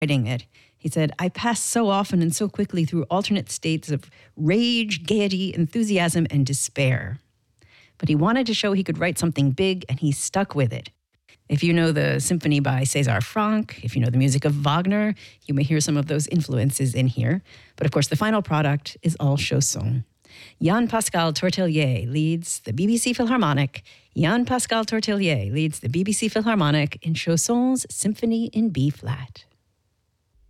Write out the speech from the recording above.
writing it, he said, I pass so often and so quickly through alternate states of rage, gaiety, enthusiasm, and despair. But he wanted to show he could write something big, and he stuck with it. If you know the symphony by César Franck, if you know the music of Wagner, you may hear some of those influences in here. But of course, the final product is all chansons. Jan-Pascal Tortelier leads the BBC Philharmonic. Jan-Pascal Tortelier leads the BBC Philharmonic in Chansons Symphony in B-flat.